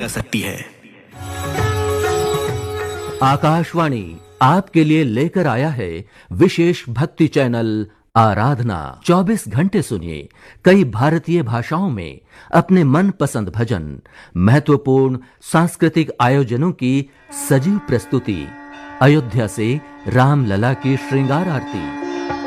सकती है। आकाशवाणी आपके लिए लेकर आया है विशेष भक्ति चैनल आराधना। 24 घंटे सुनिए कई भारतीय भाषाओं में अपने मनपसंद भजन, महत्वपूर्ण सांस्कृतिक आयोजनों की सजीव प्रस्तुति, अयोध्या से रामलला की श्रृंगार आरती,